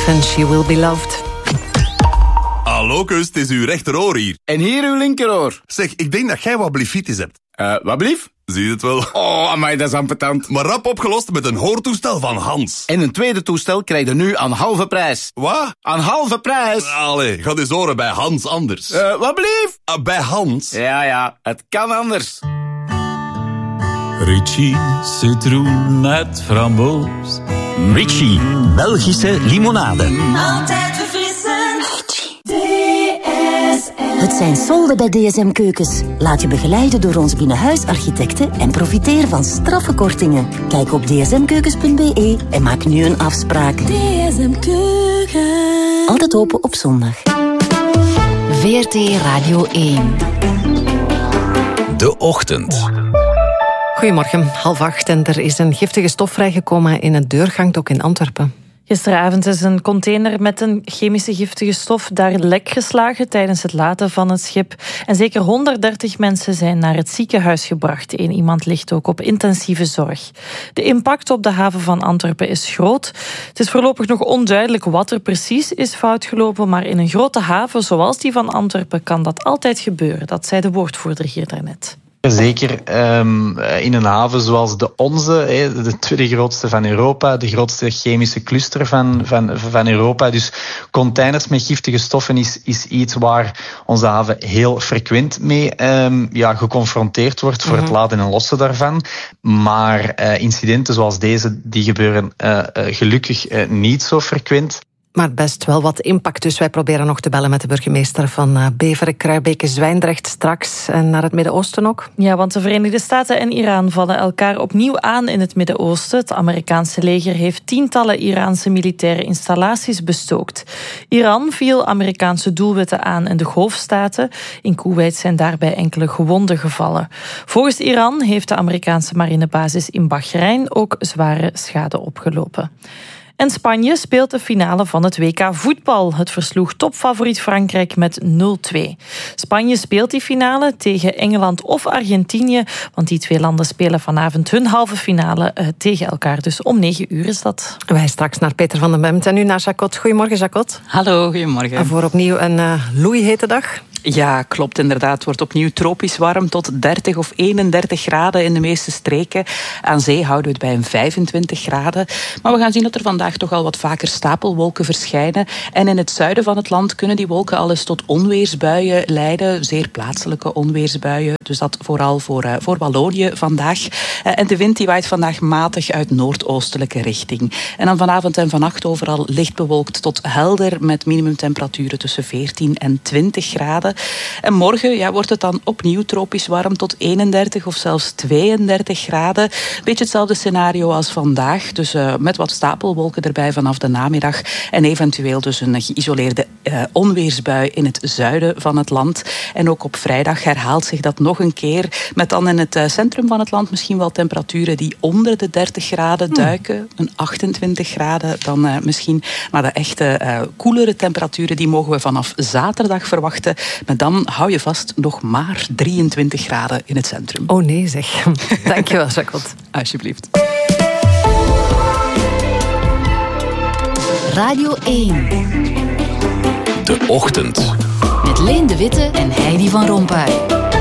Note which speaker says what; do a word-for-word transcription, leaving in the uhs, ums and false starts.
Speaker 1: Cliff and She Will Be Loved.
Speaker 2: Hallo, kus, het is uw rechteroor hier.
Speaker 3: En hier uw linkeroor.
Speaker 2: Zeg, ik denk dat jij wat blifitis hebt.
Speaker 3: Uh, wat blief?
Speaker 2: Zie je het wel?
Speaker 3: Oh, amai, dat is ambetant.
Speaker 2: Maar rap opgelost met een hoortoestel van Hans.
Speaker 3: En een tweede toestel krijg je nu aan halve prijs.
Speaker 2: Wat?
Speaker 3: Aan halve prijs?
Speaker 2: Allee, ga eens horen bij Hans anders.
Speaker 3: Uh, wat blief?
Speaker 2: Uh, bij Hans?
Speaker 3: Ja, ja, het kan anders.
Speaker 4: Richie, citroen met framboos.
Speaker 5: Richie, Belgische limonade.
Speaker 6: Altijd verfrissend. D S M.
Speaker 7: Het zijn solden bij D S M Keukens. Laat je begeleiden door ons binnenhuisarchitecten en profiteer van straffe kortingen. Kijk op d s m keukens punt b e en maak nu een afspraak.
Speaker 6: D S M Keukens.
Speaker 7: Altijd open op zondag.
Speaker 8: V R T Radio één.
Speaker 5: De ochtend.
Speaker 1: Goedemorgen, half acht en er is een giftige stof vrijgekomen in het deurgangdok in Antwerpen.
Speaker 9: Gisteravond is een container met een chemische giftige stof daar lek geslagen tijdens het laden van het schip. En zeker honderddertig mensen zijn naar het ziekenhuis gebracht. Eén iemand ligt ook op intensieve zorg. De impact op de haven van Antwerpen is groot. Het is voorlopig nog onduidelijk wat er precies is fout gelopen, maar in een grote haven zoals die van Antwerpen kan dat altijd gebeuren. Dat zei de woordvoerder hier daarnet.
Speaker 10: Zeker um, in een haven zoals de onze, de tweede grootste van Europa, de grootste chemische cluster van, van, van Europa. Dus containers met giftige stoffen is, is iets waar onze haven heel frequent mee um, ja, geconfronteerd wordt voor mm-hmm. het laden en lossen daarvan. Maar uh, incidenten zoals deze, die gebeuren uh, uh, gelukkig uh, niet zo frequent.
Speaker 1: Maar best wel wat impact, dus wij proberen nog te bellen met de burgemeester van Beveren, Kruibeke, Zwijndrecht straks en naar het Midden-Oosten ook.
Speaker 9: Ja, want de Verenigde Staten en Iran vallen elkaar opnieuw aan in het Midden-Oosten. Het Amerikaanse leger heeft tientallen Iraanse militaire installaties bestookt. Iran viel Amerikaanse doelwitten aan in de Golfstaten. In Koeweit zijn daarbij enkele gewonden gevallen. Volgens Iran heeft de Amerikaanse marinebasis in Bahrein ook zware schade opgelopen. En Spanje speelt de finale van het W K voetbal. Het versloeg topfavoriet Frankrijk met nul twee. Spanje speelt die finale tegen Engeland of Argentinië, want die twee landen spelen vanavond hun halve finale uh, tegen elkaar. Dus om negen uur is dat.
Speaker 1: Wij straks naar Peter van den Bemt en nu naar Jacot. Goedemorgen, Jacot.
Speaker 11: Hallo, goedemorgen.
Speaker 1: En voor opnieuw een uh, loeihete dag.
Speaker 11: Ja, klopt inderdaad. Het wordt opnieuw tropisch warm tot dertig of eenendertig graden in de meeste streken. Aan zee houden we het bij een vijfentwintig graden. Maar we gaan zien dat er vandaag toch al wat vaker stapelwolken verschijnen. En in het zuiden van het land kunnen die wolken al eens tot onweersbuien leiden. Zeer plaatselijke onweersbuien. Dus dat vooral voor, uh, voor Wallonië vandaag. Uh, en de wind die waait vandaag matig uit noordoostelijke richting. En dan vanavond en vannacht overal licht bewolkt tot helder met minimumtemperaturen tussen veertien en twintig graden. En morgen ja, wordt het dan opnieuw tropisch warm tot eenendertig of zelfs tweeëndertig graden. Beetje hetzelfde scenario als vandaag. Dus uh, met wat stapelwolken erbij vanaf de namiddag. En eventueel dus een geïsoleerde uh, onweersbui in het zuiden van het land. En ook op vrijdag herhaalt zich dat nog een keer. Met dan in het uh, centrum van het land misschien wel temperaturen die onder de dertig graden hmm. duiken. Een achtentwintig graden dan uh, misschien. Maar de echte uh, koelere temperaturen die mogen we vanaf zaterdag verwachten. Maar dan hou je vast nog maar drieëntwintig graden in het centrum.
Speaker 1: Oh nee zeg. Dankjewel, Jacot.
Speaker 11: Alsjeblieft.
Speaker 8: Radio één.
Speaker 5: De ochtend.
Speaker 8: Met Leen de Witte en Heidi van Rompuy.